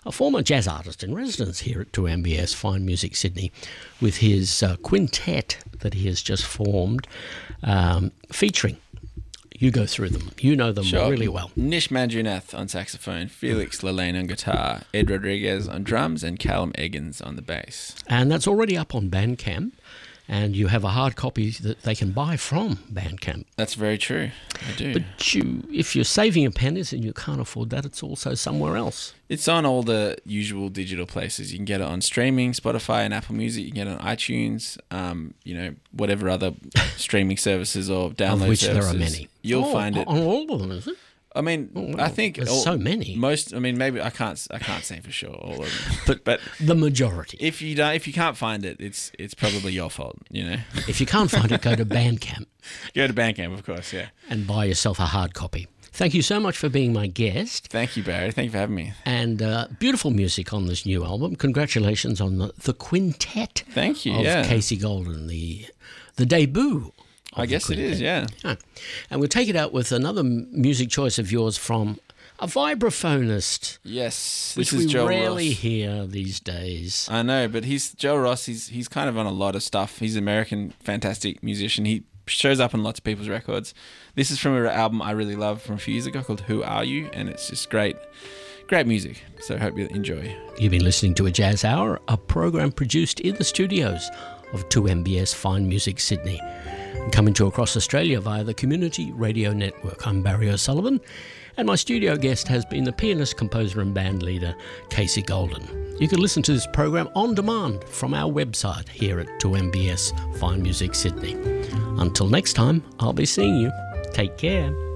a former jazz artist in residence here at 2MBS Fine Music Sydney, with his quintet that he has just formed, featuring. You go through them. You know them really well. Nish Manjunath on saxophone, Felix Lelane on guitar, Ed Rodriguez on drums, and Callum Eggins on the bass. And that's already up on Bandcamp, and you have a hard copy that they can buy from Bandcamp. That's very true. I do. But if you're saving your pennies and you can't afford that, it's also somewhere else. It's on all the usual digital places. You can get it on streaming, Spotify and Apple Music. You can get it on iTunes, whatever other streaming services or download of which services. There are many. You'll find it. On all of them, is it? I mean, I think there's so many. Most. I mean, maybe I can't say for sure all of them, but the majority. If you can't find it, it's probably your fault. If you can't find it, go to Bandcamp. Go to Bandcamp, of course, yeah, and buy yourself a hard copy. Thank you so much for being my guest. Thank you, Barry. Thank you for having me. And beautiful music on this new album. Congratulations on the quintet. Thank you. Of Casey Golden, the debut. I guess it is, yeah. And we'll take it out with another music choice of yours from a vibraphonist. Yes, which this is Joel rarely Ross. Hear these days. I know, but Joel Ross. He's kind of on a lot of stuff. He's an American, fantastic musician. He shows up on lots of people's records. This is from an album I really love from a few years ago called Who Are You? And it's just great music. So I hope you enjoy. You've been listening to A Jazz Hour, a program produced in the studios of 2MBS Fine Music Sydney. Coming to you across Australia via the Community Radio Network. I'm Barry O'Sullivan, and my studio guest has been the pianist, composer and band leader, Casey Golden. You can listen to this program on demand from our website here at 2MBS Fine Music Sydney. Until next time, I'll be seeing you. Take care.